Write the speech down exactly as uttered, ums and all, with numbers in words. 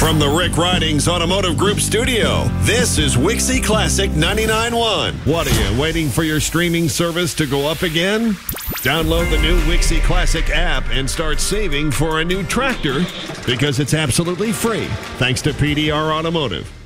From the Rick Ridings Automotive Group studio, this is Wixie Classic ninety-nine point one. What are you, waiting for your streaming service to go up again? Download the new Wixie Classic app and start saving for a new tractor because it's absolutely free, thanks to P D R Automotive.